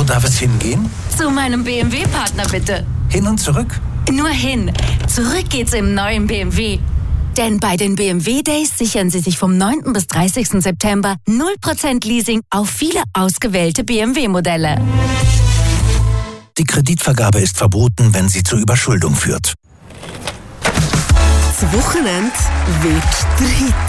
darf es hingehen? Zu meinem BMW-Partner bitte. Hin und zurück? Nur hin. Zurück geht's im neuen BMW. Denn bei den BMW Days sichern Sie sich vom 9. bis 30. September 0% Leasing auf viele ausgewählte BMW-Modelle. Die Kreditvergabe ist verboten, wenn sie zur Überschuldung führt. Das Wochenende wird der Hit.